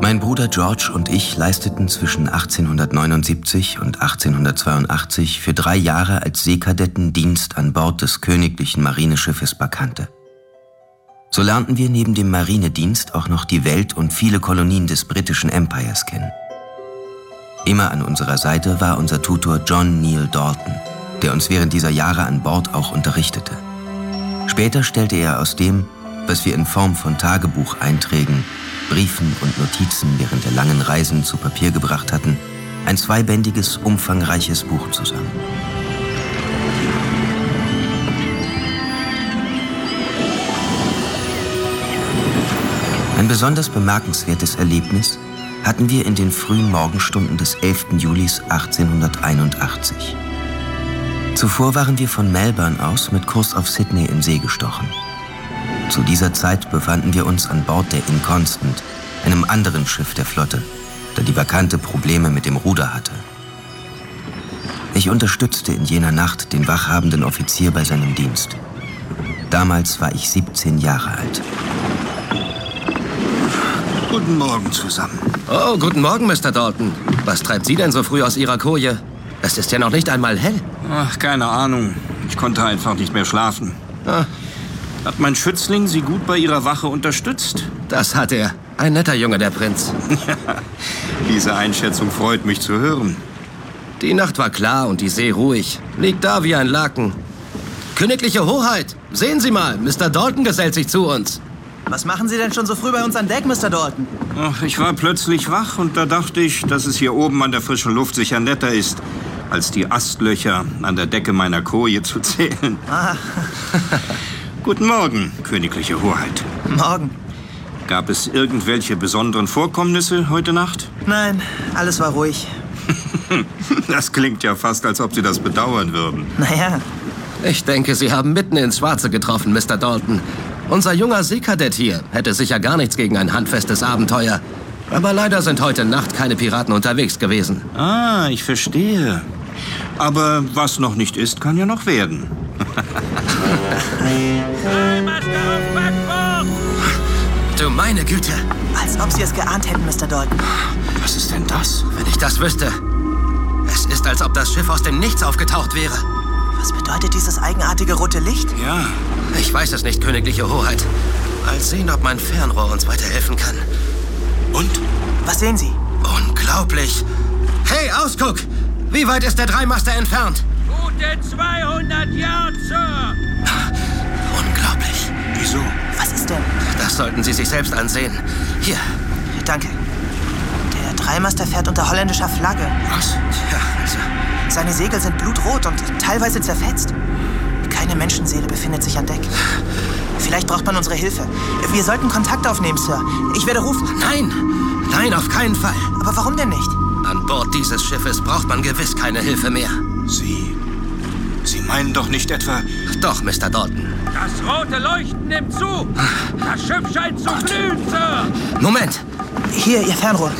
Mein Bruder George und ich leisteten zwischen 1879 und 1882 für 3 Jahre als Seekadetten Dienst an Bord des königlichen Marineschiffes Bacchante. So lernten wir neben dem Marinedienst auch noch die Welt und viele Kolonien des britischen Empires kennen. Immer an unserer Seite war unser Tutor John Neal Dalton, der uns während dieser Jahre an Bord auch unterrichtete. Später stellte er aus dem, was wir in Form von Tagebucheinträgen, Briefen und Notizen während der langen Reisen zu Papier gebracht hatten, ein 2-bändiges, umfangreiches Buch zusammen. Ein besonders bemerkenswertes Erlebnis hatten wir in den frühen Morgenstunden des 11. Julis 1881. Zuvor waren wir von Melbourne aus mit Kurs auf Sydney in See gestochen. Zu dieser Zeit befanden wir uns an Bord der Inconstant, einem anderen Schiff der Flotte, da die Bacchante Probleme mit dem Ruder hatte. Ich unterstützte in jener Nacht den wachhabenden Offizier bei seinem Dienst. Damals war ich 17 Jahre alt. Guten Morgen zusammen. Oh, guten Morgen, Mr. Dalton. Was treibt Sie denn so früh aus Ihrer Koje? Es ist ja noch nicht einmal hell. Ach, keine Ahnung. Ich konnte einfach nicht mehr schlafen. Ah. Hat mein Schützling Sie gut bei Ihrer Wache unterstützt? Das hat er. Ein netter Junge, der Prinz. Diese Einschätzung freut mich zu hören. Die Nacht war klar und die See ruhig. Liegt da wie ein Laken. Königliche Hoheit, sehen Sie mal, Mr. Dalton gesellt sich zu uns. Was machen Sie denn schon so früh bei uns an Deck, Mr. Dalton? Ach, ich war plötzlich wach und da dachte ich, dass es hier oben an der frischen Luft sicher netter ist, als die Astlöcher an der Decke meiner Koje zu zählen. Ah. Guten Morgen, Königliche Hoheit. Morgen. Gab es irgendwelche besonderen Vorkommnisse heute Nacht? Nein, alles war ruhig. Das klingt ja fast, als ob Sie das bedauern würden. Naja. Ich denke, Sie haben mitten ins Schwarze getroffen, Mr. Dalton. Unser junger Seekadett hier hätte sicher gar nichts gegen ein handfestes Abenteuer. Aber leider sind heute Nacht keine Piraten unterwegs gewesen. Ah, ich verstehe. Aber was noch nicht ist, kann ja noch werden. Du meine Güte. Als ob Sie es geahnt hätten, Mr. Dalton. Was ist denn das? Wenn ich das wüsste. Es ist, als ob das Schiff aus dem Nichts aufgetaucht wäre. Was bedeutet dieses eigenartige rote Licht? Ja. Ich weiß es nicht, Königliche Hoheit. Mal sehen, ob mein Fernrohr uns weiterhelfen kann. Und? Was sehen Sie? Unglaublich. Hey, Ausguck! Wie weit ist der Dreimaster entfernt? Gute 200 Yards, Sir. Unglaublich. Wieso? Was ist denn? Das sollten Sie sich selbst ansehen. Hier. Danke. Der Dreimaster fährt unter holländischer Flagge. Was? Tja, also. Seine Segel sind blutrot und teilweise zerfetzt. Keine Menschenseele befindet sich an Deck. Vielleicht braucht man unsere Hilfe. Wir sollten Kontakt aufnehmen, Sir. Ich werde rufen. Nein! Nein, auf keinen Fall. Aber warum denn nicht? An Bord dieses Schiffes braucht man gewiss keine Hilfe mehr. Sie meinen doch nicht etwa... Doch, Mr. Dalton. Das rote Leuchten nimmt zu. Das Schiff scheint zu glühen, Sir. Moment. Hier, Ihr Fernrohr.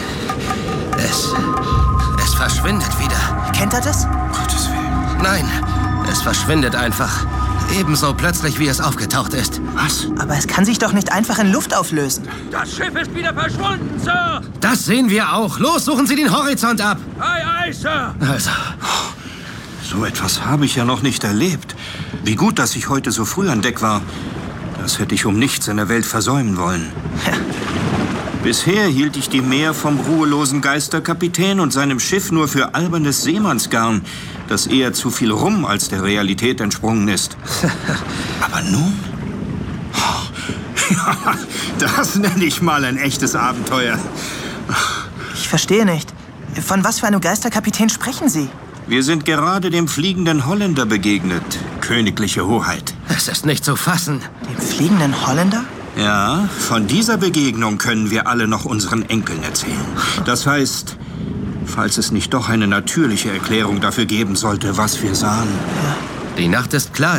Es verschwindet wieder. Kennt er das? Gottes Willen. Nein, es verschwindet einfach. Ebenso plötzlich, wie es aufgetaucht ist. Was? Aber es kann sich doch nicht einfach in Luft auflösen. Das Schiff ist wieder verschwunden, Sir. Das sehen wir auch. Los, suchen Sie den Horizont ab. Aye, aye, Sir. Also, So etwas habe ich ja noch nicht erlebt. Wie gut, dass ich heute so früh an Deck war. Das hätte ich um nichts in der Welt versäumen wollen. Bisher hielt ich die Meer vom ruhelosen Geisterkapitän und seinem Schiff nur für albernes Seemannsgarn, das eher zu viel Rum als der Realität entsprungen ist. Aber nun? Ja, das nenne ich mal ein echtes Abenteuer. Ich verstehe nicht. Von was für einem Geisterkapitän sprechen Sie? Wir sind gerade dem fliegenden Holländer begegnet, Königliche Hoheit. es ist nicht zu fassen. Dem fliegenden Holländer? Ja, von dieser Begegnung können wir alle noch unseren Enkeln erzählen. Das heißt, falls es nicht doch eine natürliche Erklärung dafür geben sollte, was wir sahen. Die Nacht ist klar.